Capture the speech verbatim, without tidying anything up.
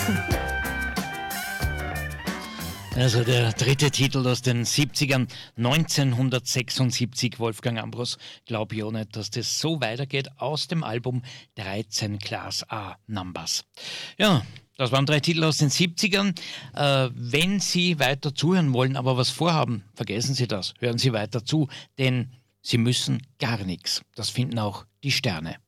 Also der dritte Titel aus den siebzigern, neunzehnhundertsechsundsiebzig, Wolfgang Ambros, glaub ja nicht, dass das so weitergeht, aus dem Album dreizehn Class A Numbers. Ja, das waren drei Titel aus den siebzigern. Äh, wenn Sie weiter zuhören wollen, aber was vorhaben, vergessen Sie das, hören Sie weiter zu, denn Sie müssen gar nichts. Das finden auch die Sterne.